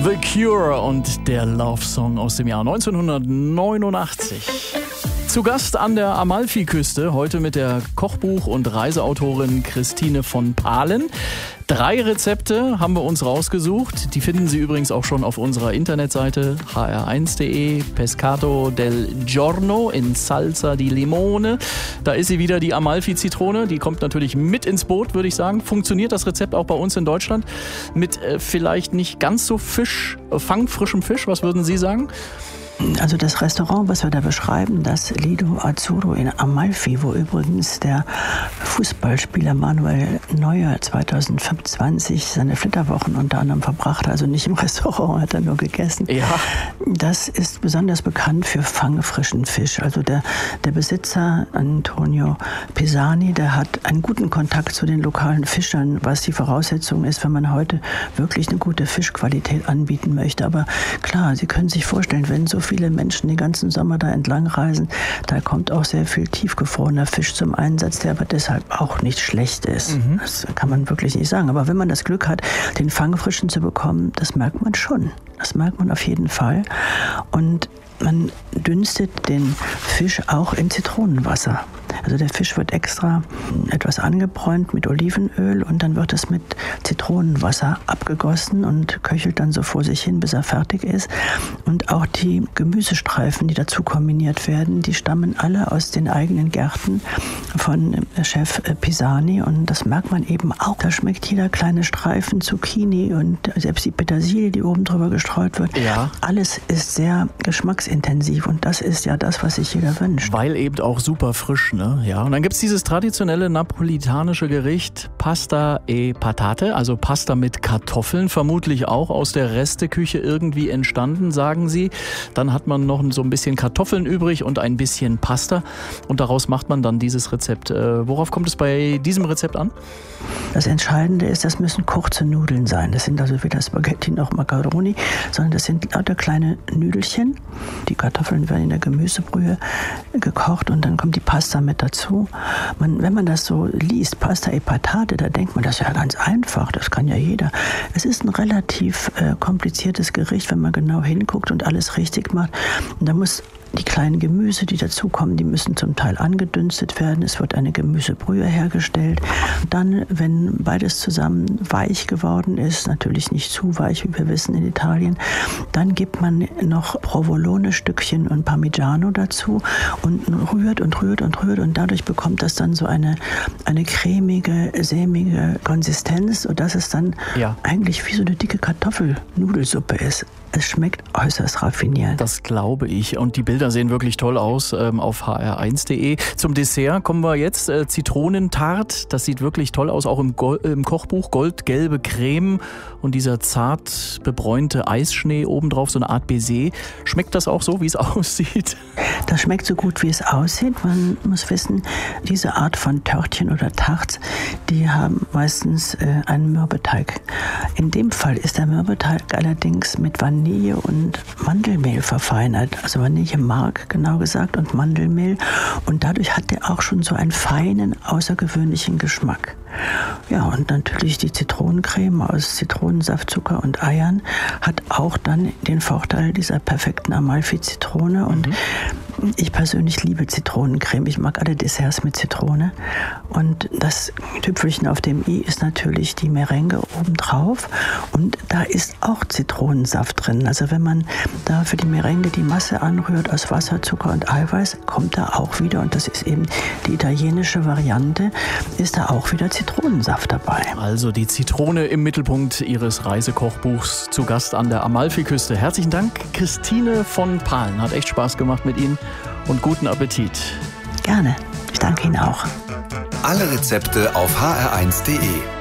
The Cure und der Love Song aus dem Jahr 1989. Zu Gast an der Amalfiküste, heute mit der Kochbuch- und Reiseautorin Christine von Pahlen. 3 Rezepte haben wir uns rausgesucht. Die finden Sie übrigens auch schon auf unserer Internetseite hr1.de. Pescato del Giorno in Salsa di Limone. Da ist sie wieder, die Amalfi-Zitrone. Die kommt natürlich mit ins Boot, würde ich sagen. Funktioniert das Rezept auch bei uns in Deutschland? Mit vielleicht nicht ganz so fangfrischem Fisch, was würden Sie sagen? Also das Restaurant, was wir da beschreiben, das Lido Azzurro in Amalfi, wo übrigens der Fußballspieler Manuel Neuer 2025 seine Flitterwochen unter anderem verbracht hat, also nicht im Restaurant, hat er nur gegessen. Ja. Das ist besonders bekannt für fangfrischen Fisch. Also der Besitzer Antonio Pisani, der hat einen guten Kontakt zu den lokalen Fischern, was die Voraussetzung ist, wenn man heute wirklich eine gute Fischqualität anbieten möchte. Aber klar, Sie können sich vorstellen, wenn so viele Menschen den ganzen Sommer da entlang reisen, da kommt auch sehr viel tiefgefrorener Fisch zum Einsatz, der aber deshalb auch nicht schlecht ist. Das kann man wirklich nicht sagen. Aber wenn man das Glück hat, den fangfrischen zu bekommen, das merkt man schon. Das merkt man auf jeden Fall. Und man dünstet den Fisch auch in Zitronenwasser. Also der Fisch wird extra etwas angebräunt mit Olivenöl und dann wird es mit Zitronenwasser abgegossen und köchelt dann so vor sich hin, bis er fertig ist. Und auch die Gemüsestreifen, die dazu kombiniert werden, die stammen alle aus den eigenen Gärten von Chef Pisani und das merkt man eben auch. Da schmeckt jeder kleine Streifen Zucchini und selbst die Petersilie, die oben drüber gestreut wird. Ja. Alles ist sehr geschmacksintensiv und das ist ja das, was sich jeder wünscht. Weil eben auch super frisch, ne? Ja. Und dann gibt es dieses traditionelle napolitanische Gericht Pasta e Patate, also Pasta mit Kartoffeln, vermutlich auch aus der Resteküche irgendwie entstanden, sagen Sie. Dann hat man noch so ein bisschen Kartoffeln übrig und ein bisschen Pasta und daraus macht man dann dieses Rezept. Worauf kommt es bei diesem Rezept an? Das Entscheidende ist, das müssen kurze Nudeln sein. Das sind also weder Spaghetti noch Macaroni, sondern das sind lauter kleine Nüdelchen. Die Kartoffeln werden in der Gemüsebrühe gekocht und dann kommt die Pasta mit dazu. Wenn man das so liest, Pasta e Patate, da denkt man, das ist ja ganz einfach, das kann ja jeder. Es ist ein relativ kompliziertes Gericht, wenn man genau hinguckt und alles richtig macht. Und da muss die kleinen Gemüse, die dazukommen, die müssen zum Teil angedünstet werden. Es wird eine Gemüsebrühe hergestellt. Dann, wenn beides zusammen weich geworden ist, natürlich nicht zu weich, wie wir wissen in Italien, dann gibt man noch Provolone-Stückchen und Parmigiano dazu und rührt und rührt und rührt und dadurch bekommt das dann so eine cremige, sämige Konsistenz, sodass es dann eigentlich wie so eine dicke Kartoffelnudelsuppe ist. Es schmeckt äußerst raffiniert. Das glaube ich. Und die Bilder sehen wirklich toll aus auf hr1.de. Zum Dessert kommen wir jetzt. Zitronentart, das sieht wirklich toll aus, auch im Kochbuch. Goldgelbe Creme und dieser zart bebräunte Eisschnee obendrauf, so eine Art Baiser. Schmeckt das auch so, wie es aussieht? Das schmeckt so gut, wie es aussieht. Man muss wissen, diese Art von Törtchen oder Tarts, die haben meistens einen Mürbeteig. In dem Fall ist der Mürbeteig allerdings mit Vanille und Mandelmehl verfeinert, also Vanillemark genau gesagt und Mandelmehl und dadurch hat der auch schon so einen feinen, außergewöhnlichen Geschmack. Ja, und natürlich die Zitronencreme aus Zitronensaft, Zucker und Eiern hat auch dann den Vorteil dieser perfekten Amalfi-Zitrone und ich persönlich liebe Zitronencreme. Ich mag alle Desserts mit Zitrone und das Tüpfelchen auf dem i ist natürlich die Merengue obendrauf und da ist auch Zitronensaft drin. Also wenn man da für die Merengue die Masse anrührt aus Wasser, Zucker und Eiweiß, kommt da auch wieder, und das ist eben die italienische Variante, ist da auch wieder Zitronensaft dabei. Also die Zitrone im Mittelpunkt Ihres Reisekochbuchs, zu Gast an der Amalfiküste. Herzlichen Dank, Christine von Pahlen. Hat echt Spaß gemacht mit Ihnen und guten Appetit. Gerne. Ich danke Ihnen auch. Alle Rezepte auf hr1.de.